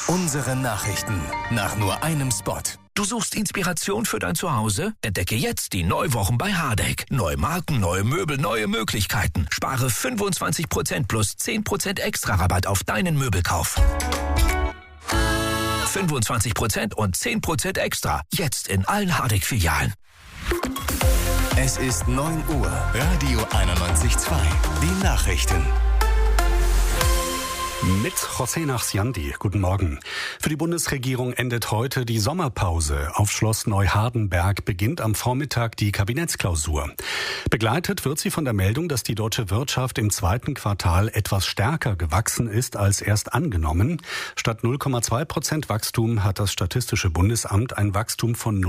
Unsere Nachrichten nach nur einem Spot. Du suchst Inspiration für dein Zuhause? Entdecke jetzt die Neuwochen bei Hardegg. Neue Marken, neue Möbel, neue Möglichkeiten. Spare 25% plus 10% extra Rabatt auf deinen Möbelkauf. 25% und 10% extra. Jetzt in allen Hardegg-Filialen. Es ist 9 Uhr. Radio 91.2. Die Nachrichten. Mit José Nachsiandi. Guten Morgen. Für die Bundesregierung endet heute die Sommerpause. Auf Schloss Neuhardenberg beginnt am Vormittag die Kabinettsklausur. Begleitet wird sie von der Meldung, dass die deutsche Wirtschaft im zweiten Quartal etwas stärker gewachsen ist als erst angenommen. Statt 0,2% Wachstum hat das Statistische Bundesamt ein Wachstum von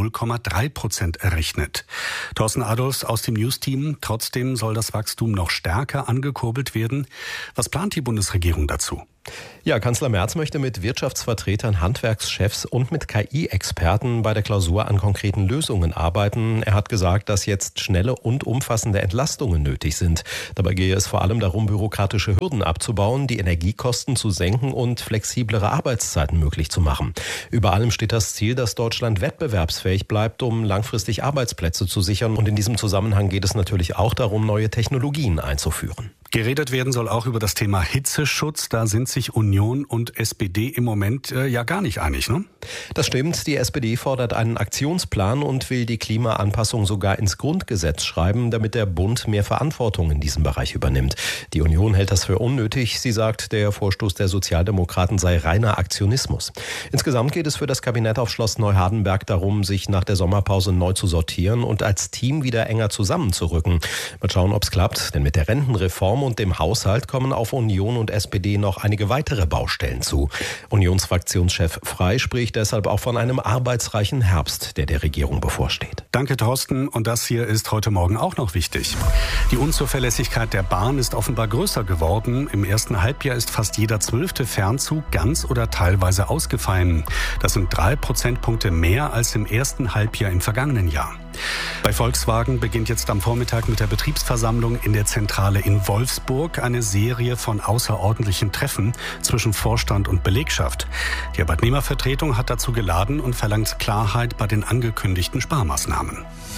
0,3% errechnet. Thorsten Adolfs aus dem News-Team. Trotzdem soll das Wachstum noch stärker angekurbelt werden. Was plant die Bundesregierung dazu? Ja, Kanzler Merz möchte mit Wirtschaftsvertretern, Handwerkschefs und mit KI-Experten bei der Klausur an konkreten Lösungen arbeiten. Er hat gesagt, dass jetzt schnelle und umfassende Entlastungen nötig sind. Dabei gehe es vor allem darum, bürokratische Hürden abzubauen, die Energiekosten zu senken und flexiblere Arbeitszeiten möglich zu machen. Über allem steht das Ziel, dass Deutschland wettbewerbsfähig bleibt, um langfristig Arbeitsplätze zu sichern. Und in diesem Zusammenhang geht es natürlich auch darum, neue Technologien einzuführen. Geredet werden soll auch über das Thema Hitzeschutz. Da sind sich Union und SPD im Moment ja gar nicht einig, ne? Das stimmt. Die SPD fordert einen Aktionsplan und will die Klimaanpassung sogar ins Grundgesetz schreiben, damit der Bund mehr Verantwortung in diesem Bereich übernimmt. Die Union hält das für unnötig. Sie sagt, der Vorstoß der Sozialdemokraten sei reiner Aktionismus. Insgesamt geht es für das Kabinett auf Schloss Neuhardenberg darum, sich nach der Sommerpause neu zu sortieren und als Team wieder enger zusammenzurücken. Mal schauen, ob es klappt, denn mit der Rentenreform und dem Haushalt kommen auf Union und SPD noch einige weitere Baustellen zu. Unionsfraktionschef Frey spricht deshalb auch von einem arbeitsreichen Herbst, der der Regierung bevorsteht. Danke, Thorsten. Und das hier ist heute Morgen auch noch wichtig. Die Unzuverlässigkeit der Bahn ist offenbar größer geworden. Im ersten Halbjahr ist fast jeder 12. Fernzug ganz oder teilweise ausgefallen. Das sind 3 Prozentpunkte mehr als im ersten Halbjahr im vergangenen Jahr. Bei Volkswagen beginnt jetzt am Vormittag mit der Betriebsversammlung in der Zentrale in Wolfsburg eine Serie von außerordentlichen Treffen zwischen Vorstand und Belegschaft. Die Arbeitnehmervertretung hat dazu geladen und verlangt Klarheit bei den angekündigten Sparmaßnahmen.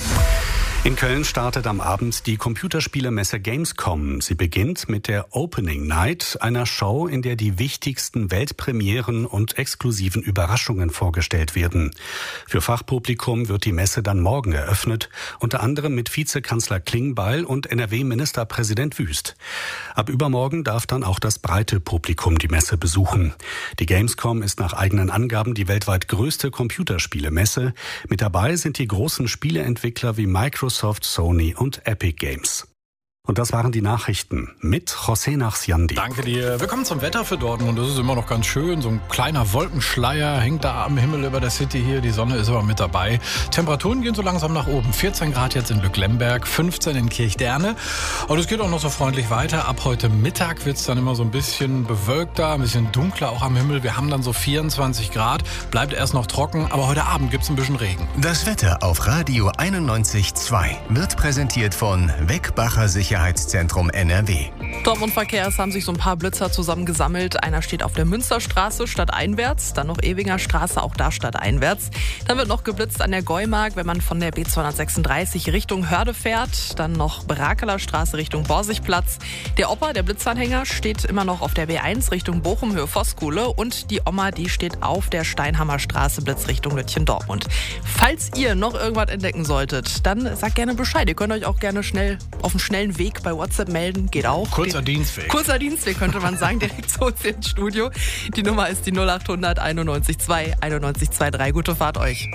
In Köln startet am Abend die Computerspielemesse Gamescom. Sie beginnt mit der Opening Night, einer Show, in der die wichtigsten Weltpremieren und exklusiven Überraschungen vorgestellt werden. Für Fachpublikum wird die Messe dann morgen eröffnet, unter anderem mit Vizekanzler Klingbeil und NRW-Ministerpräsident Wüst. Ab übermorgen darf dann auch das breite Publikum die Messe besuchen. Die Gamescom ist nach eigenen Angaben die weltweit größte Computerspielemesse. Mit dabei sind die großen Spieleentwickler wie Microsoft, Sony und Epic Games. Und das waren die Nachrichten mit José Nachsiandi. Danke dir. Wir kommen zum Wetter für Dortmund. Das ist immer noch ganz schön. So ein kleiner Wolkenschleier hängt da am Himmel über der City hier. Die Sonne ist aber mit dabei. Temperaturen gehen so langsam nach oben. 14 Grad jetzt in Lücklemberg, 15 in Kirchderne. Und es geht auch noch so freundlich weiter. Ab heute Mittag wird es dann immer so ein bisschen bewölkter, ein bisschen dunkler auch am Himmel. Wir haben dann so 24 Grad. Bleibt erst noch trocken, aber heute Abend gibt es ein bisschen Regen. Das Wetter auf Radio 91.2 wird präsentiert von Weckbacher Sicherheitszentrum NRW. Dortmund Verkehrs haben sich so ein paar Blitzer zusammengesammelt. Einer steht auf der Münsterstraße stadteinwärts, dann noch Ewinger Straße, auch da stadteinwärts. Dann wird noch geblitzt an der Geumark, wenn man von der B236 Richtung Hörde fährt. Dann noch Brakeler Straße Richtung Borsigplatz. Der Opa, der Blitzanhänger, steht immer noch auf der B1 Richtung Bochum, Höhe Voskuhle. Und die Oma, die steht auf der Steinhammer Straße, Blitz Richtung Lütchen-Dortmund. Falls ihr noch irgendwas entdecken solltet, dann sagt gerne Bescheid. Ihr könnt euch auch gerne schnell auf dem schnellen Weg bei WhatsApp melden, geht auch. Kurzer Dienstweg. Kurzer Dienstweg könnte man sagen, direkt zu uns ins Studio. Die Nummer ist die 0800 91 2 91 23. Gute Fahrt euch.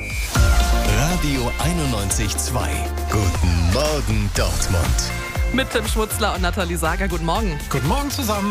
Radio 91.2. Guten Morgen Dortmund. Mit Tim Schmutzler und Nathalie Sager. Guten Morgen. Guten Morgen zusammen.